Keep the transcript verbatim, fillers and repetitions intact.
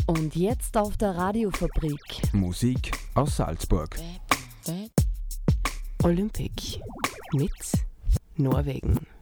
Und jetzt auf der Radiofabrik. Musik aus Salzburg. Olympic mit Norwegen.